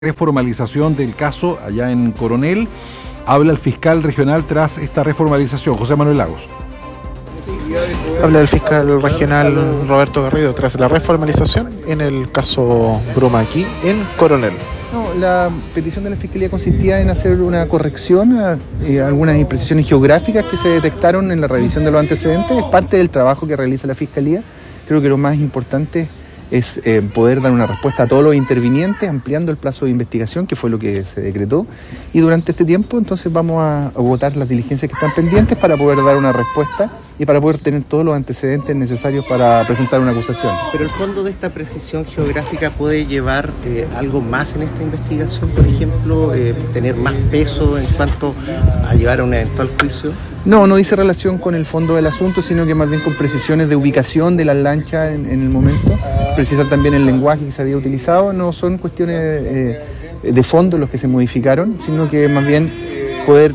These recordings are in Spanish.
reformalización del caso allá en Coronel. Habla el fiscal regional tras esta reformalización, José Manuel Lagos. Habla el fiscal regional Roberto Garrido tras la reformalización en el caso Bruma aquí en Coronel. No, la petición de la Fiscalía consistía en hacer una corrección a algunas imprecisiones geográficas que se detectaron en la revisión de los antecedentes. Es parte del trabajo que realiza la Fiscalía. Creo que lo más importante es poder dar una respuesta a todos los intervinientes, ampliando el plazo de investigación, que fue lo que se decretó. Y durante este tiempo, entonces, vamos a agotar las diligencias que están pendientes para poder dar una respuesta y para poder tener todos los antecedentes necesarios para presentar una acusación. Pero el fondo de esta precisión geográfica puede llevar algo más en esta investigación, por ejemplo, tener más peso en cuanto a llevar a un eventual juicio. No dice relación con el fondo del asunto, sino que más bien con precisiones de ubicación de las lanchas en el momento, precisar también el lenguaje que se había utilizado. No son cuestiones de fondo los que se modificaron, sino que más bien poder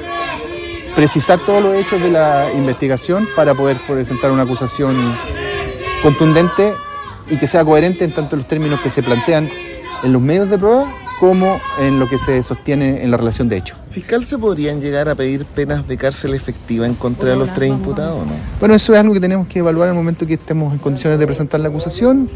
precisar todos los hechos de la investigación para poder presentar una acusación contundente y que sea coherente en tanto los términos que se plantean en los medios de prueba como en lo que se sostiene en la relación de hecho. ¿Fiscal, se podrían llegar a pedir penas de cárcel efectiva en contra de los tres imputados o no? Bueno, eso es algo que tenemos que evaluar en el momento que estemos en condiciones de presentar la acusación.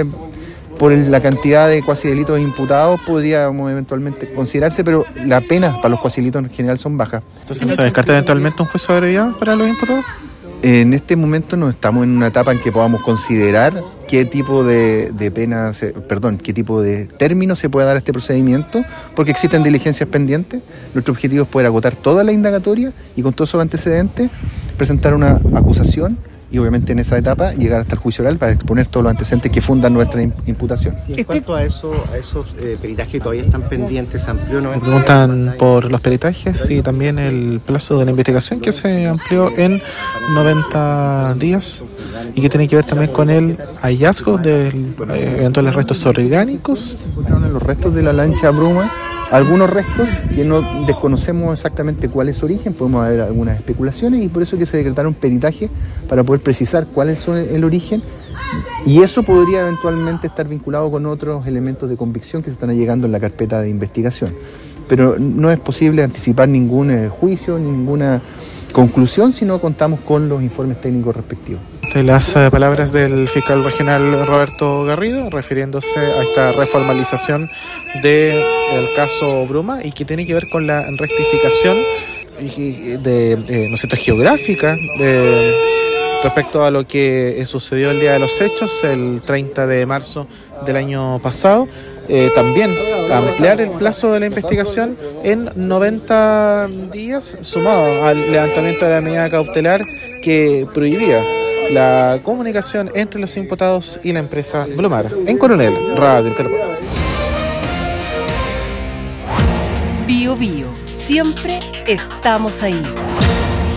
Por la cantidad de cuasi delitos imputados podríamos eventualmente considerarse, pero las penas para los cuasi delitos en general son bajas. Entonces, ¿no se descarta eventualmente un juicio de agravio para los imputados? En este momento no estamos en una etapa en que podamos considerar qué tipo de penas, qué tipo de términos se puede dar a este procedimiento, porque existen diligencias pendientes. Nuestro objetivo es poder agotar toda la indagatoria y con todos esos antecedentes presentar una acusación y obviamente en esa etapa llegar hasta el juicio oral para exponer todos los antecedentes que fundan nuestra imputación. Y en cuanto a esos peritajes que todavía están pendientes, ¿se amplió? Me preguntan por los peritajes y también el plazo de la investigación que se amplió en 90 días y que tiene que ver también con el hallazgo de eventuales restos orgánicos. Encontraron los restos de la lancha Bruma algunos restos que no desconocemos exactamente cuál es su origen, podemos haber algunas especulaciones y por eso es que se decretaron peritajes para poder precisar cuál es el origen, y eso podría eventualmente estar vinculado con otros elementos de convicción que se están allegando en la carpeta de investigación. Pero no es posible anticipar ningún juicio, ninguna conclusión si no contamos con los informes técnicos respectivos. De las palabras del fiscal regional Roberto Garrido, refiriéndose a esta reformalización del caso Bruma y que tiene que ver con la rectificación de geográfica respecto a lo que sucedió el día de los hechos, el 30 de marzo del año pasado. También ampliar el plazo de la investigación en 90 días, sumado al levantamiento de la medida cautelar que prohibía la comunicación entre los imputados y la empresa Blumar. En Coronel, Radio Interpol. Bio Bio, siempre estamos ahí.